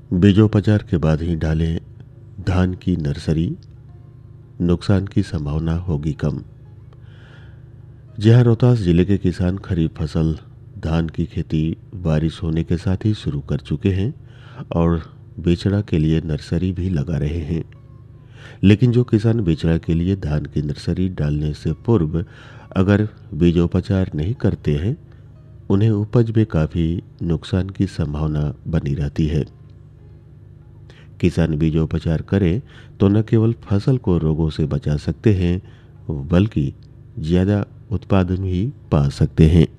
बीजोपचार के बाद ही डालें धान की नर्सरी, नुकसान की संभावना होगी कम। जहां रोहतास जिले के किसान खरीफ फसल धान की खेती बारिश होने के साथ ही शुरू कर चुके हैं और बेचड़ा के लिए नर्सरी भी लगा रहे हैं। लेकिन जो किसान बेचड़ा के लिए धान की नर्सरी डालने से पूर्व अगर बीजोपचार नहीं करते हैं, उन्हें उपज में काफ़ी नुकसान की संभावना बनी रहती है। किसान बीजोपचार करें तो न केवल फसल को रोगों से बचा सकते हैं, बल्कि ज़्यादा उत्पादन भी पा सकते हैं।